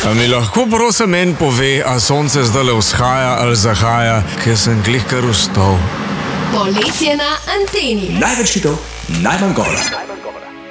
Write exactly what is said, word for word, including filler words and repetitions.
A mi lahko prosim en pove, a sonce zdajle vzhaja ali zahaja, ker sem glih kar vstal. Poletje na anteni. Največ hitov, najmanj gola.